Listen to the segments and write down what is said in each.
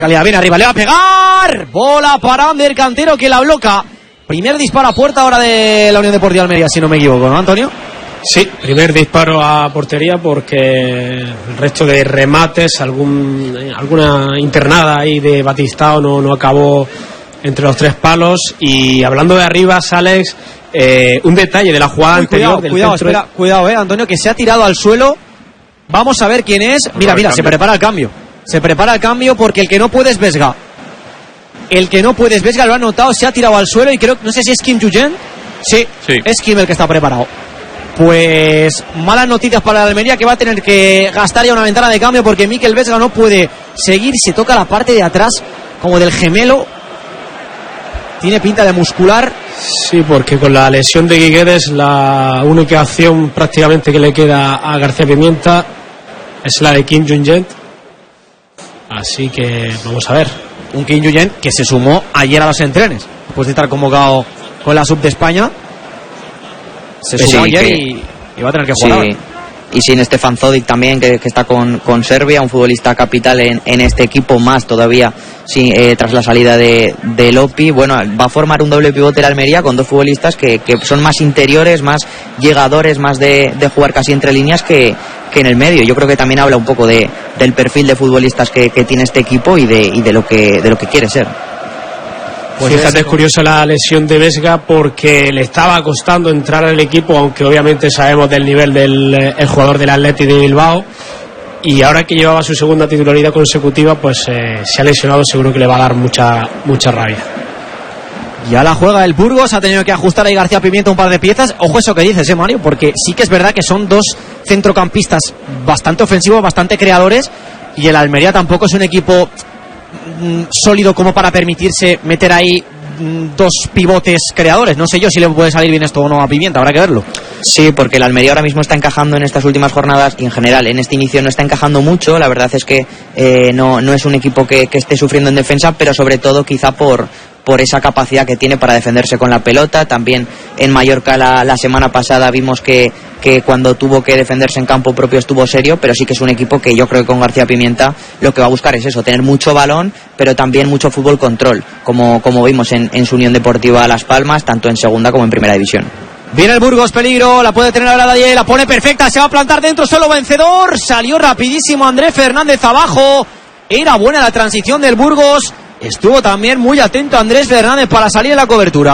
Calidad, viene arriba, le va a pegar. Bola para Ander Cantero, que la bloca. Primer disparo a puerta ahora de la Unión Deportiva Almería, si no me equivoco, ¿no, Antonio? Sí, primer disparo a portería, porque el resto de remates, alguna internada ahí de Batistao no acabó entre los tres palos. Y hablando de arriba, Alex, un detalle de la jugada anterior. Cuidado, Antonio, que se ha tirado al suelo. Vamos a ver quién es. Mira, se prepara el cambio. Se prepara el cambio porque el que no puede es Vesga. Lo ha notado, se ha tirado al suelo y creo, no sé si es Kim Yuyen. Sí, es Kim el que está preparado. Pues malas noticias para la Almería, que va a tener que gastar ya una ventana de cambio porque Mikel Vesga no puede seguir. Se toca la parte de atrás como del gemelo. Tiene pinta de muscular. Sí, porque con la lesión de Guiguedes la única opción prácticamente que le queda a García Pimienta es la de Kim Yuyen. Así que vamos a ver. Un Kim Yuyen que se sumó ayer a los entrenes después de estar convocado con la sub de España. Se sumó ayer y va a tener que jugar. Sí. Y sin Stefan Zodic también, que está con Serbia, un futbolista capital en este equipo, más todavía tras la salida de Lopi. Bueno, va a formar un doble pivote la Almería con dos futbolistas que son más interiores, más llegadores, más de jugar casi entre líneas que en el medio. Yo creo que también habla un poco del perfil de futbolistas que tiene este equipo y de lo que quiere ser. Pues fíjate, es curiosa la lesión de Vesga porque le estaba costando entrar al equipo, aunque obviamente sabemos del nivel del jugador del Athletic de Bilbao, y ahora que llevaba su segunda titularidad consecutiva, pues se ha lesionado. Seguro que le va a dar mucha rabia. Ya la juega el Burgos, ha tenido que ajustar ahí García Pimienta un par de piezas. Ojo eso que dices, Mario, porque sí que es verdad que son dos centrocampistas bastante ofensivos, bastante creadores, y el Almería tampoco es un equipo sólido como para permitirse meter ahí dos pivotes creadores. No sé yo si le puede salir bien esto o no a Pimienta, habrá que verlo. Sí, porque el Almería ahora mismo está encajando en estas últimas jornadas y en general en este inicio no está encajando mucho. La verdad es que no es un equipo que esté sufriendo en defensa, pero sobre todo quizá por esa capacidad que tiene para defenderse con la pelota. También en Mallorca la semana pasada vimos que cuando tuvo que defenderse en campo propio estuvo serio, pero sí que es un equipo que yo creo que con García Pimienta lo que va a buscar es eso, tener mucho balón, pero también mucho fútbol control, como vimos en su Unión Deportiva Las Palmas, tanto en segunda como en primera división. Viene el Burgos, peligro, la puede tener ahora Dayé, la pone perfecta, se va a plantar dentro, solo vencedor, salió rapidísimo Andrés Fernández abajo, era buena la transición del Burgos, estuvo también muy atento Andrés Fernández para salir de la cobertura.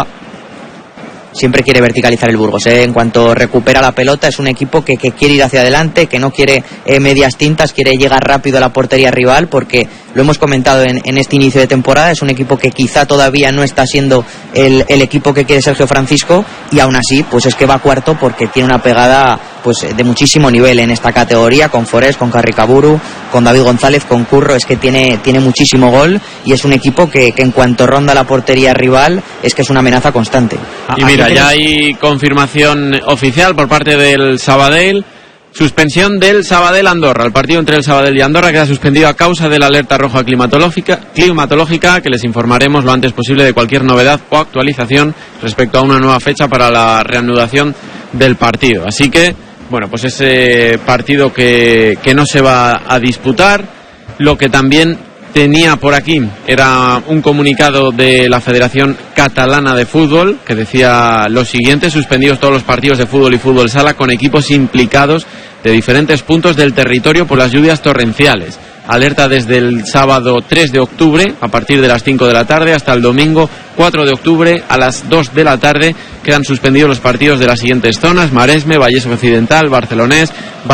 Siempre quiere verticalizar el Burgos, En cuanto recupera la pelota es un equipo que quiere ir hacia adelante, que no quiere medias tintas, quiere llegar rápido a la portería rival, porque lo hemos comentado en este inicio de temporada, es un equipo que quizá todavía no está siendo el equipo que quiere Sergio Francisco, y aún así pues es que va cuarto porque tiene una pegada pues de muchísimo nivel en esta categoría, con Forés, con Carricaburu, con David González, con Curro. Es que tiene muchísimo gol y es un equipo que en cuanto ronda la portería rival es que es una amenaza constante. Y mira, ya hay confirmación oficial por parte del Sabadell. Suspensión del Sabadell-Andorra. El partido entre el Sabadell y Andorra queda suspendido a causa de la alerta roja climatológica, que les informaremos lo antes posible de cualquier novedad o actualización respecto a una nueva fecha para la reanudación del partido. Así que, bueno, pues ese partido que no se va a disputar. Lo que también tenía por aquí era un comunicado de la Federación Catalana de Fútbol que decía lo siguiente: suspendidos todos los partidos de fútbol y fútbol sala con equipos implicados de diferentes puntos del territorio por las lluvias torrenciales. Alerta desde el sábado 3 de octubre a partir de las 5 de la tarde hasta el domingo 4 de octubre a las 2 de la tarde. Quedan suspendidos los partidos de las siguientes zonas: Maresme, Vallès Occidental, Barcelonès,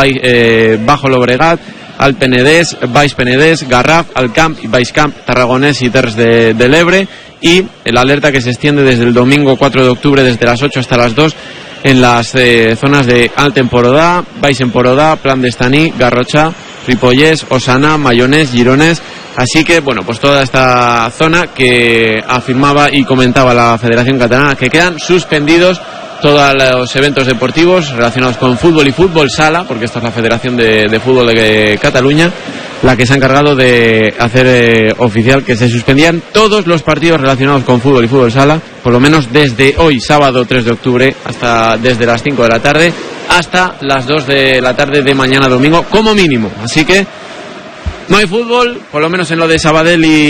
Bajo Llobregat, Alt Penedès, Baix Penedès, Garraf, Alt Camp y Baix Camp, Tarragonés y Terres de l'Ebre. Y la alerta que se extiende desde el domingo 4 de octubre desde las 8 hasta las 2 en las zonas de Alt Empordà, Baix Empordà, Plan d'Estaní, Garrotxa, Ripollès, Osana, Mayonès, Gironès. Así que, bueno, pues toda esta zona que afirmaba y comentaba la Federación Catalana que quedan suspendidos todos los eventos deportivos relacionados con fútbol y fútbol sala, porque esta es la Federación de Fútbol de Cataluña la que se ha encargado de hacer oficial que se suspendían todos los partidos relacionados con fútbol y fútbol sala, por lo menos desde hoy, sábado 3 de octubre, hasta desde las 5 de la tarde hasta las 2 de la tarde de mañana domingo, como mínimo. Así que no hay fútbol, por lo menos en lo de Sabadell y